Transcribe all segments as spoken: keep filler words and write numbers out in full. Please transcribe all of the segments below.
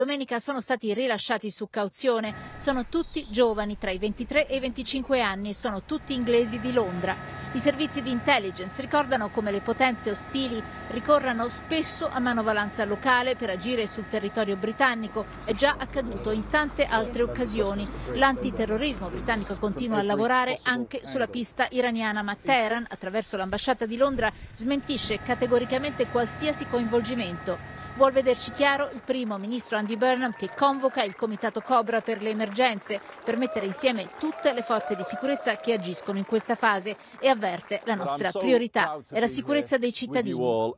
Domenica sono stati rilasciati su cauzione. Sono tutti giovani, tra i ventitré e i venticinque anni, e sono tutti inglesi di Londra. I servizi di intelligence ricordano come le potenze ostili ricorrano spesso a manovalanza locale per agire sul territorio britannico. È già accaduto in tante altre occasioni. L'antiterrorismo britannico continua a lavorare anche sulla pista iraniana, ma Teheran, attraverso l'ambasciata di Londra, smentisce categoricamente qualsiasi coinvolgimento. Vuol vederci chiaro il primo ministro Andy Burnham, che convoca il comitato Cobra per le emergenze per mettere insieme tutte le forze di sicurezza che agiscono in questa fase e avverte: la nostra priorità è la sicurezza dei cittadini.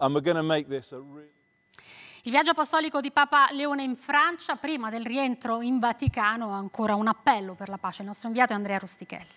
Il viaggio apostolico di Papa Leone in Francia, prima del rientro in Vaticano, ancora un appello per la pace. Il nostro inviato è Andrea Rustichelli.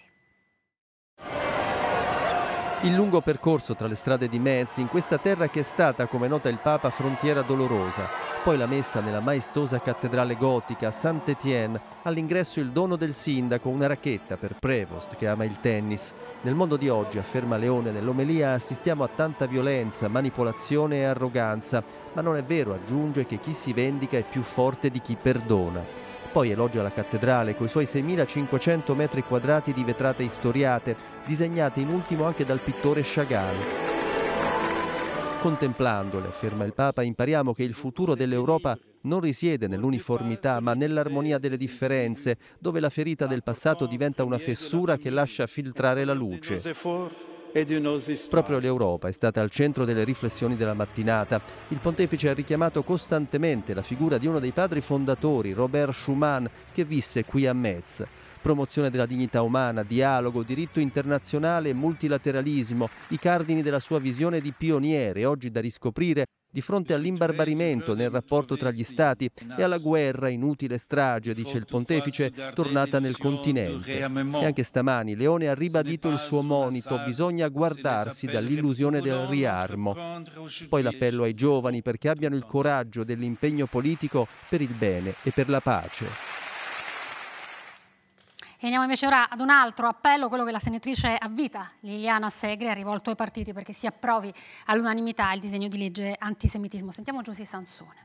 Il lungo percorso tra le strade di Metz, in questa terra che è stata, come nota il Papa, frontiera dolorosa. Poi la messa nella maestosa cattedrale gotica Saint-Étienne, all'ingresso il dono del sindaco, una racchetta per Prevost che ama il tennis. Nel mondo di oggi, afferma Leone nell'omelia, assistiamo a tanta violenza, manipolazione e arroganza, ma non è vero, aggiunge, che chi si vendica è più forte di chi perdona. Poi elogia la cattedrale coi suoi seimilacinquecento metri quadrati di vetrate istoriate, disegnate in ultimo anche dal pittore Chagall. Contemplandole, afferma il Papa, impariamo che il futuro dell'Europa non risiede nell'uniformità, ma nell'armonia delle differenze, dove la ferita del passato diventa una fessura che lascia filtrare la luce. Proprio l'Europa è stata al centro delle riflessioni della mattinata. Il pontefice ha richiamato costantemente la figura di uno dei padri fondatori, Robert Schuman, che visse qui a Metz. Promozione della dignità umana, dialogo, diritto internazionale e multilateralismo, i cardini della sua visione di pioniere, oggi da riscoprire di fronte all'imbarbarimento nel rapporto tra gli stati e alla guerra, inutile strage, dice il pontefice, tornata nel continente. E anche stamani Leone ha ribadito il suo monito: bisogna guardarsi dall'illusione del riarmo. Poi l'appello ai giovani perché abbiano il coraggio dell'impegno politico per il bene e per la pace. E andiamo invece ora ad un altro appello, quello che la senatrice a vita Liliana Segre ha rivolto ai partiti perché si approvi all'unanimità il disegno di legge antisemitismo. Sentiamo Giusy Sansone.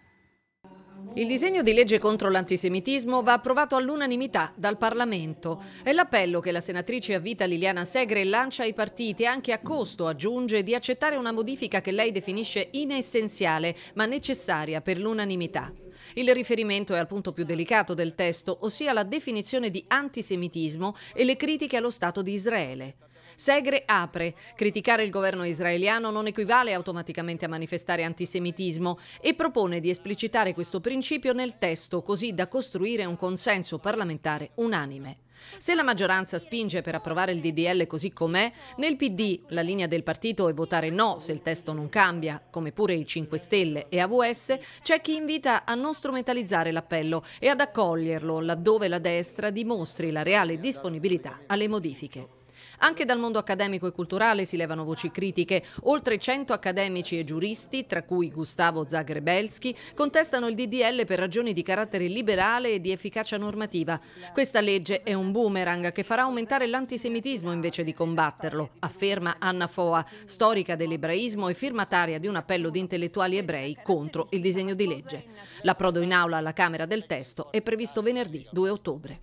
Il disegno di legge contro l'antisemitismo va approvato all'unanimità dal Parlamento. È l'appello che la senatrice a vita Liliana Segre lancia ai partiti, anche a costo, aggiunge, di accettare una modifica che lei definisce inessenziale ma necessaria per l'unanimità. Il riferimento è al punto più delicato del testo, ossia la definizione di antisemitismo e le critiche allo Stato di Israele. Segre apre: criticare il governo israeliano non equivale automaticamente a manifestare antisemitismo, e propone di esplicitare questo principio nel testo, così da costruire un consenso parlamentare unanime. Se la maggioranza spinge per approvare il D D L così com'è, nel P D la linea del partito è votare no se il testo non cambia, come pure i cinque Stelle e A V S, c'è chi invita a non strumentalizzare l'appello e ad accoglierlo laddove la destra dimostri la reale disponibilità alle modifiche. Anche dal mondo accademico e culturale si levano voci critiche. Oltre cento accademici e giuristi, tra cui Gustavo Zagrebelski, contestano il D D L per ragioni di carattere liberale e di efficacia normativa. Questa legge è un boomerang che farà aumentare l'antisemitismo invece di combatterlo, afferma Anna Foa, storica dell'ebraismo e firmataria di un appello di intellettuali ebrei contro il disegno di legge. L'approdo in aula alla Camera del testo è previsto venerdì due ottobre.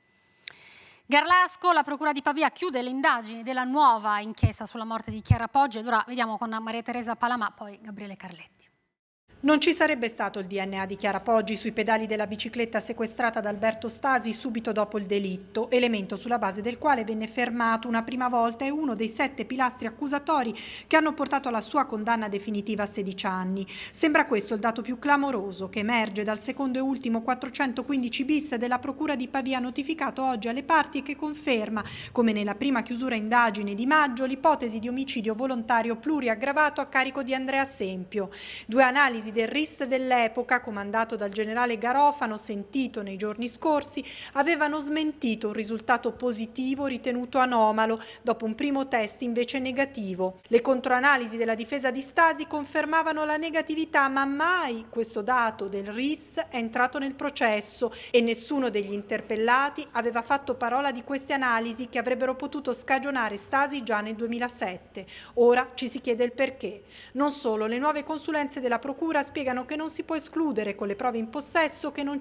Garlasco, la Procura di Pavia chiude le indagini della nuova inchiesta sulla morte di Chiara Poggi. Ed ora vediamo con Maria Teresa Palamà, poi Gabriele Carletti. Non ci sarebbe stato il D N A di Chiara Poggi sui pedali della bicicletta sequestrata da Alberto Stasi subito dopo il delitto, elemento sulla base del quale venne fermato una prima volta e uno dei sette pilastri accusatori che hanno portato alla sua condanna definitiva a sedici anni. Sembra questo il dato più clamoroso che emerge dal secondo e ultimo quattrocentoquindici bis della Procura di Pavia, notificato oggi alle parti, e che conferma, come nella prima chiusura indagine di maggio, l'ipotesi di omicidio volontario pluriaggravato a carico di Andrea Sempio. Due analisi del R I S dell'epoca, comandato dal generale Garofano, sentito nei giorni scorsi, avevano smentito un risultato positivo ritenuto anomalo dopo un primo test invece negativo. Le controanalisi della difesa di Stasi confermavano la negatività, ma mai questo dato del R I S è entrato nel processo e nessuno degli interpellati aveva fatto parola di queste analisi che avrebbero potuto scagionare Stasi già nel duemilasette. Ora ci si chiede il perché. Non solo, le nuove consulenze della Procura spiegano che non si può escludere con le prove in possesso che non